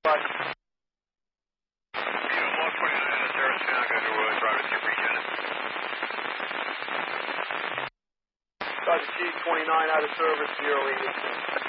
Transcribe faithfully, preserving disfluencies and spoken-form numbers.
bye. one twenty-nine, that's Harrison. I'm going to uh, drive with you, appreciate it. Sergeant G twenty-nine out of service, zero eight eight.